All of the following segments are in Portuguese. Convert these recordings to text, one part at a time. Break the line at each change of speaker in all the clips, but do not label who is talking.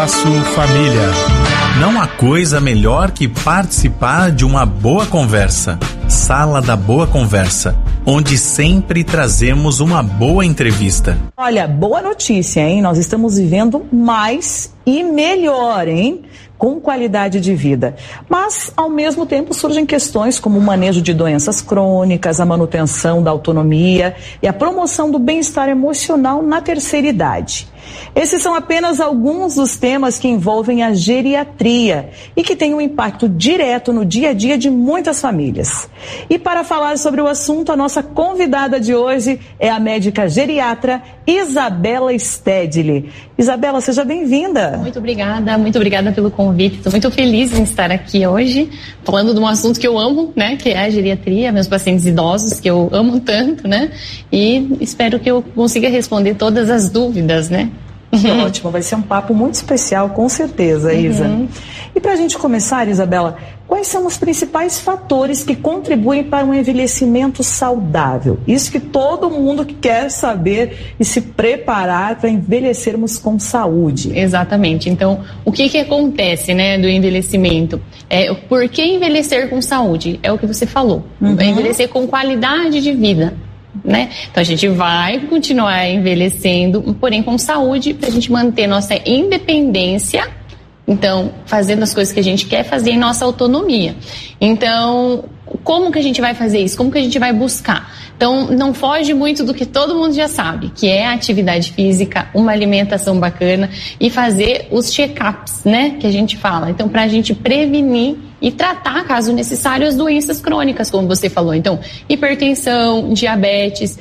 Espaço Família. Não há coisa melhor que participar de uma boa conversa. Sala da Boa Conversa, onde sempre trazemos uma boa entrevista.
Olha, boa notícia, hein? Nós estamos vivendo mais e melhor, hein? Com qualidade de vida. Mas, ao mesmo tempo, surgem questões como o manejo de doenças crônicas, a manutenção da autonomia e a promoção do bem-estar emocional na terceira idade. Esses são apenas alguns dos temas que envolvem a geriatria e que têm um impacto direto no dia a dia de muitas famílias. E para falar sobre o assunto, a nossa convidada de hoje é a médica geriatra Isabela Stedley. Isabela, seja bem-vinda.
Muito obrigada pelo convite. Estou muito feliz em estar aqui hoje, falando de um assunto que eu amo, né, que é a geriatria, meus pacientes idosos, que eu amo tanto, né, e espero que eu consiga responder todas as dúvidas, né.
Ótimo, vai ser um papo muito especial, com certeza, Isa. E para a gente começar, Isabela, quais são os principais fatores que contribuem para um envelhecimento saudável? Isso que todo mundo quer saber e se preparar para envelhecermos com saúde.
Exatamente. Então, o que acontece, né, do envelhecimento? Por que envelhecer com saúde? É o que você falou. Envelhecer com qualidade de vida. Né? Então a gente vai continuar envelhecendo, porém com saúde, para a gente manter nossa independência, então fazendo as coisas que a gente quer fazer em nossa autonomia. Então, como que a gente vai fazer isso? Como que a gente vai buscar? Então, não foge muito do que todo mundo já sabe, que é a atividade física, uma alimentação bacana e fazer os check-ups, né, que a gente fala. Então, para a gente prevenir e tratar, caso necessário, as doenças crônicas, como você falou. Então, hipertensão, diabetes,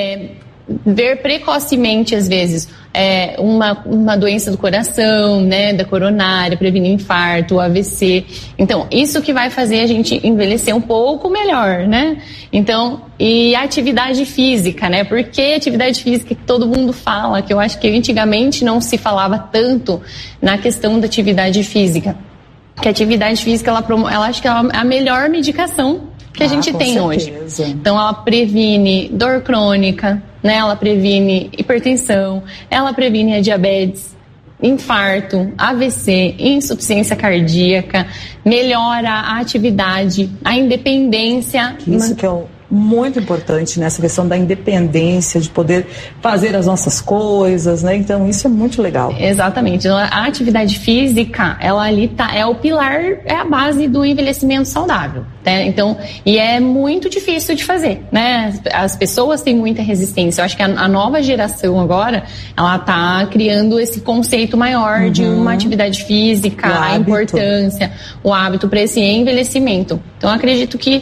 ver precocemente, às vezes, uma doença do coração, né, da coronária, prevenir infarto, AVC. Então, isso que vai fazer a gente envelhecer um pouco melhor, né? Então, e a atividade física, né? Porque atividade física que todo mundo fala, que eu acho que antigamente não se falava tanto na questão da atividade física. Que a atividade física, ela acho que é a melhor medicação que a gente tem hoje. Então, ela previne dor crônica, né? Ela previne hipertensão, ela previne a diabetes, infarto, AVC, insuficiência cardíaca, melhora a atividade, a independência.
Isso que é muito importante, né? Essa questão da independência, de poder fazer as nossas coisas, né? Então, isso é muito legal.
Exatamente. Então, a atividade física, ela ali é o pilar, é a base do envelhecimento saudável, né? Então, e é muito difícil de fazer, né? As pessoas têm muita resistência. Eu acho que a nova geração agora, ela tá criando esse conceito maior de uma atividade física, a importância, o hábito para esse envelhecimento. Então, eu acredito que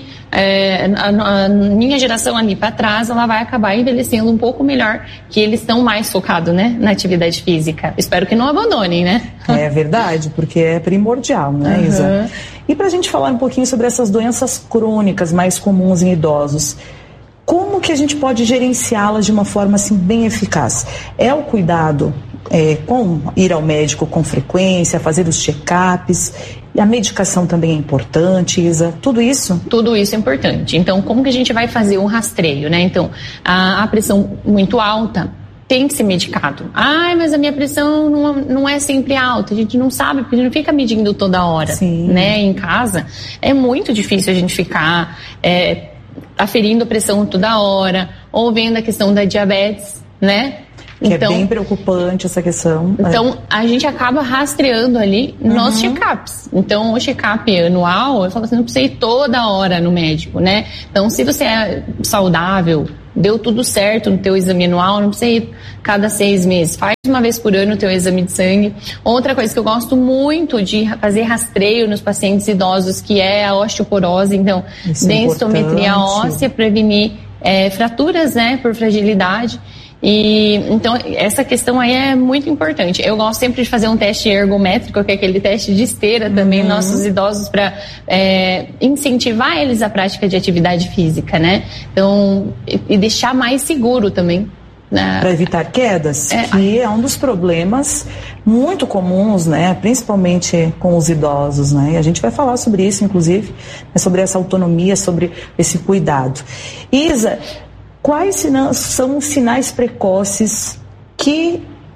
a minha geração ali para trás, ela vai acabar envelhecendo um pouco melhor, que eles estão mais focados, né, na atividade física. Espero que não abandonem, né?
É verdade, porque é primordial, né, Isa? E para a gente falar um pouquinho sobre essas doenças crônicas mais comuns em idosos, como que a gente pode gerenciá-las de uma forma assim bem eficaz? É o cuidado com ir ao médico com frequência, fazer os check-ups, e a medicação também é importante, Isa? Tudo isso?
Tudo isso é importante. Então, como que a gente vai fazer um rastreio, né? Então, a pressão muito alta tem que ser medicado. Mas a minha pressão não é sempre alta. A gente não sabe, porque a gente não fica medindo toda hora, né? Em casa, é muito difícil a gente ficar aferindo a pressão toda hora, ou vendo a questão da diabetes, né?
Que então, é bem preocupante essa questão.
Então, a gente acaba rastreando ali nos check-ups. Então, o check-up anual, eu falo assim, não precisa ir toda hora no médico, né? Então, se você é saudável, deu tudo certo no teu exame anual, não precisa ir cada 6 meses. Faz uma vez por ano o teu exame de sangue. Outra coisa que eu gosto muito de fazer rastreio nos pacientes idosos, que é a osteoporose. Então, densitometria óssea, prevenir fraturas, né, por fragilidade. E então essa questão aí é muito importante. Eu gosto sempre de fazer um teste ergométrico, que é aquele teste de esteira também, nossos idosos, para incentivar eles à prática de atividade física, né? Então, e deixar mais seguro também.
Para evitar quedas, que é um dos problemas muito comuns, né? Principalmente com os idosos, né? E a gente vai falar sobre isso, inclusive, né? Sobre essa autonomia, sobre esse cuidado. Isa, quais são os sinais precoces que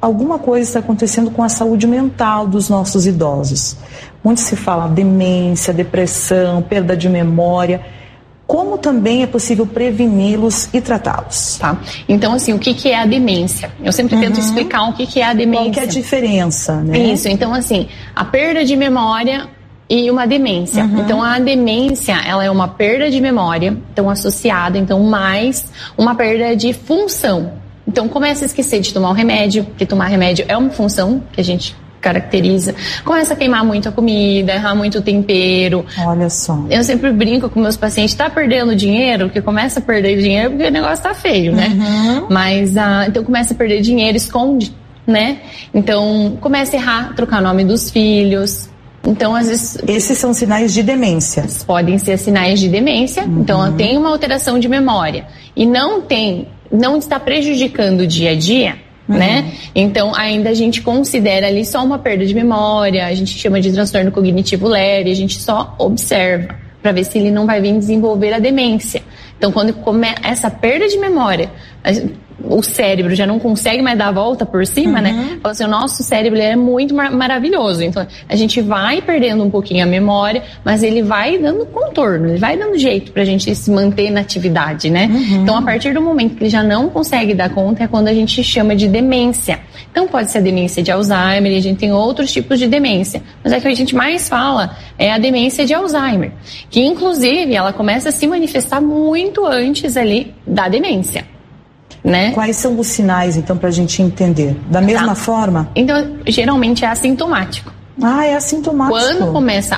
alguma coisa está acontecendo com a saúde mental dos nossos idosos. Muito se fala demência, depressão, perda de memória. Como também é possível preveni-los e tratá-los?
Tá. Então, assim, o que é a demência? Eu sempre tento explicar o que é a demência.
Qual que é a diferença, né?
Isso, então, assim, a perda de memória e uma demência. Então, a demência, ela é uma perda de memória, então associada, então, mais uma perda de função. Então, começa a esquecer de tomar o remédio, porque tomar remédio é uma função que a gente caracteriza. Começa a queimar muito a comida, errar muito o tempero.
Olha só.
Eu sempre brinco com meus pacientes, tá perdendo dinheiro? Porque começa a perder dinheiro porque o negócio tá feio, né? Mas, então começa a perder dinheiro, esconde, né? Então, começa a errar, trocar o nome dos filhos. Então, às vezes...
Esses são sinais de demência.
Podem ser sinais de demência. Então, tem uma alteração de memória e não está prejudicando o dia a dia, né? Então, ainda a gente considera ali só uma perda de memória, a gente chama de transtorno cognitivo leve, a gente só observa para ver se ele não vai vir desenvolver a demência. Então, quando essa perda de memória, o cérebro já não consegue mais dar a volta por cima, né? Fala assim, o nosso cérebro ele é muito maravilhoso. Então, a gente vai perdendo um pouquinho a memória, mas ele vai dando contorno, ele vai dando jeito pra gente se manter na atividade, né? Então, a partir do momento que ele já não consegue dar conta, é quando a gente chama de demência. Então, pode ser a demência de Alzheimer, e a gente tem outros tipos de demência. Mas a que a gente mais fala é a demência de Alzheimer, que, inclusive, ela começa a se manifestar muito antes ali da demência. Né?
Quais são os sinais, então, para a gente entender? Da mesma forma?
Então, geralmente é assintomático.
É assintomático.
Quando começa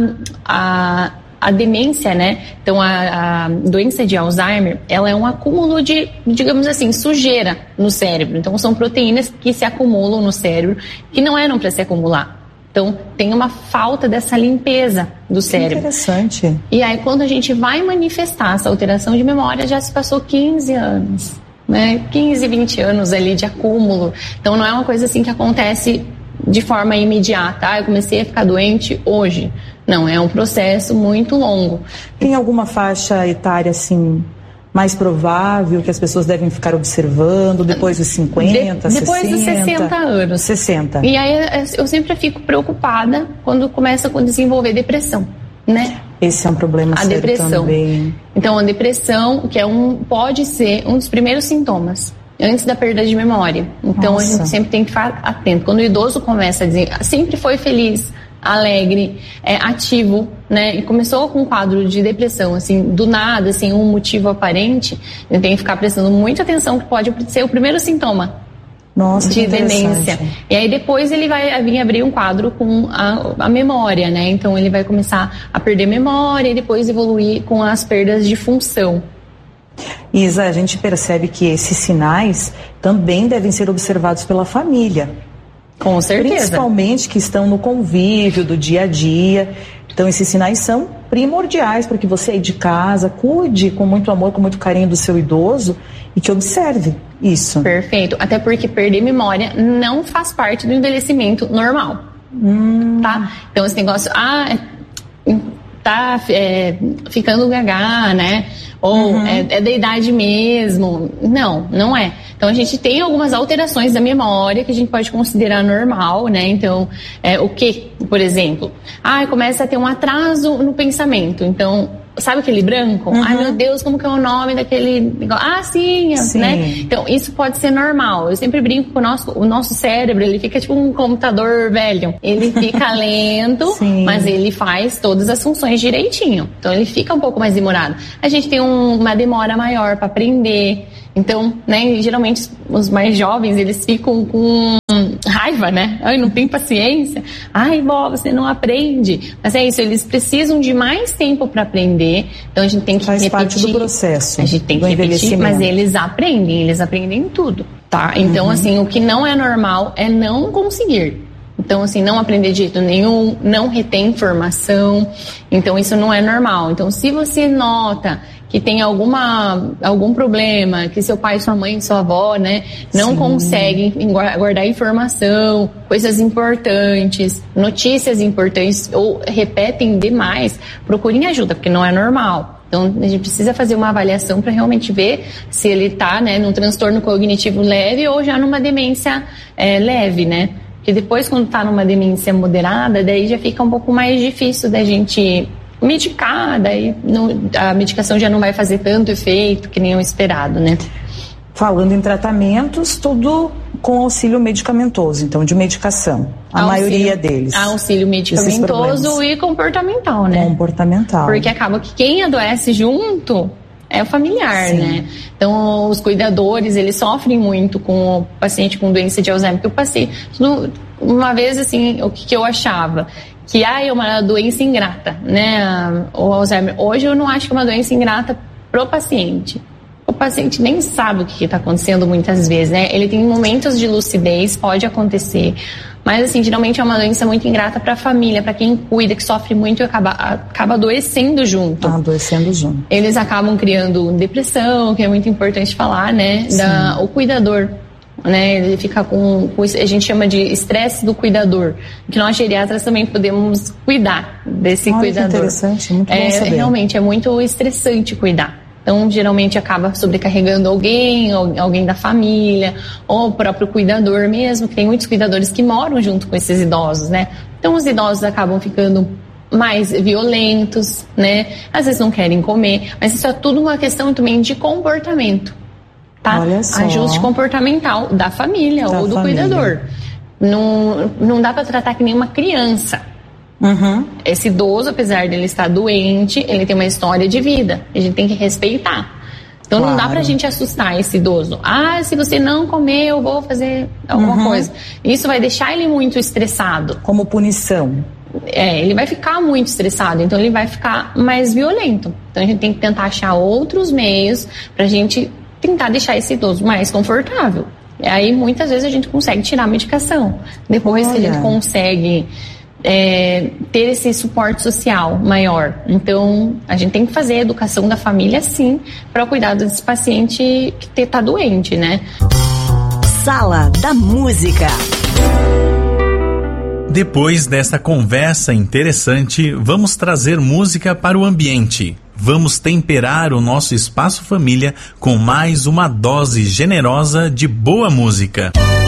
a demência, né? Então, a doença de Alzheimer, ela é um acúmulo de, digamos assim, sujeira no cérebro. Então, são proteínas que se acumulam no cérebro, que não eram para se acumular. Então, tem uma falta dessa limpeza do cérebro.
Interessante.
E aí, quando a gente vai manifestar essa alteração de memória, já se passou 15 anos. Né? 15, 20 anos ali de acúmulo. Então não é uma coisa assim que acontece de forma imediata. Eu comecei a ficar doente hoje. Não, é um processo muito longo.
Tem alguma faixa etária assim mais provável que as pessoas devem ficar observando depois dos 50,
depois
60?
Depois dos 60 anos.
60.
E aí eu sempre fico preocupada quando começa a desenvolver depressão, né?
Esse é um problema sério
depressão.
Também.
Então, a depressão, que pode ser um dos primeiros sintomas, antes da perda de memória. Então, a gente sempre tem que ficar atento. Quando o idoso começa a dizer, sempre foi feliz, alegre, ativo, né? E começou com um quadro de depressão, assim, do nada, sem um motivo aparente, ele tem que ficar prestando muita atenção, que pode ser o primeiro sintoma. De demência. E aí depois ele vai vir abrir um quadro com a memória, né? Então ele vai começar a perder memória e depois evoluir com as perdas de função.
Isa, a gente percebe que esses sinais também devem ser observados pela família.
Com certeza.
Principalmente que estão no convívio do dia a dia. Então esses sinais são primordiais para que você aí de casa cuide com muito amor, com muito carinho do seu idoso e que observe isso.
Perfeito. Até porque perder memória não faz parte do envelhecimento normal. Tá? Então esse negócio, tá ficando gaga, né? Ou é da idade mesmo. Não é. Então a gente tem algumas alterações da memória que a gente pode considerar normal, né? Então, o que, por exemplo? Começa a ter um atraso no pensamento. Então, sabe aquele branco? Ai, meu Deus, como que é o nome daquele negócio? Sim. Né? Então, isso pode ser normal. Eu sempre brinco com o nosso cérebro, ele fica tipo um computador velho. Ele fica lento, mas ele faz todas as funções direitinho. Então, ele fica um pouco mais demorado. A gente tem uma demora maior para aprender. Então, né, geralmente os mais jovens, eles ficam com raiva, né? Ai, não tem paciência. Ai, vó, você não aprende. Mas é isso, eles precisam de mais tempo para aprender. Então, a gente tem que
repetir.
Faz
parte do processo.
A gente tem que repetir, mas eles aprendem tudo, tá? Então, assim, o que não é normal é não conseguir. Então, assim, não aprender de jeito nenhum, não retém informação. Então, isso não é normal. Então, se você nota que tem algum problema, que seu pai, sua mãe, sua avó, né, não conseguem guardar informação, coisas importantes, notícias importantes, ou repetem demais, procurem ajuda, porque não é normal. Então, a gente precisa fazer uma avaliação para realmente ver se ele está, né, num transtorno cognitivo leve ou já numa demência leve, né? Porque depois, quando está numa demência moderada, daí já fica um pouco mais difícil da gente medicar, daí a medicação já não vai fazer tanto efeito que nem o esperado, né?
Falando em tratamentos, tudo com auxílio medicamentoso, então, de medicação. A maioria deles.
Auxílio medicamentoso e comportamental, né?
Comportamental.
Porque acaba que quem adoece junto é o familiar, sim, né? Então, os cuidadores, eles sofrem muito com o paciente com doença de Alzheimer. Porque eu passei, uma vez, assim, o que eu achava? Que é uma doença ingrata, né? O Alzheimer. Hoje eu não acho que é uma doença ingrata pro paciente. O paciente nem sabe o que está acontecendo muitas vezes, né? Ele tem momentos de lucidez, pode acontecer, mas assim, geralmente é uma doença muito ingrata para a família, para quem cuida, que sofre muito e acaba adoecendo junto. Adoecendo junto. Eles acabam criando depressão, que é muito importante falar, né? O cuidador, né? Ele fica com a gente chama de estresse do cuidador, que nós geriatras também podemos cuidar desse cuidador. Que interessante, muito bom saber. Realmente é muito estressante cuidar. Então, geralmente acaba sobrecarregando alguém da família, ou o próprio cuidador mesmo, que tem muitos cuidadores que moram junto com esses idosos, né? Então, os idosos acabam ficando mais violentos, né? Às vezes não querem comer, mas isso é tudo uma questão também de comportamento, tá? Olha só. Ajuste comportamental da família ou do cuidador. Não dá para tratar que nem uma criança. Uhum. Esse idoso, apesar dele estar doente, ele tem uma história de vida. A gente tem que respeitar. Então não dá pra gente assustar esse idoso. Se você não comer, eu vou fazer alguma coisa. Isso vai deixar ele muito estressado. Como punição. Ele vai ficar muito estressado, então ele vai ficar mais violento. Então a gente tem que tentar achar outros meios pra gente tentar deixar esse idoso mais confortável. E aí muitas vezes a gente consegue tirar a medicação. Depois que a gente consegue ter esse suporte social maior. Então, a gente tem que fazer a educação da família, sim, para o cuidado desse paciente que está doente, né?
Sala da Música.
Depois dessa conversa interessante, vamos trazer música para o ambiente. Vamos temperar o nosso espaço família com mais uma dose generosa de boa música.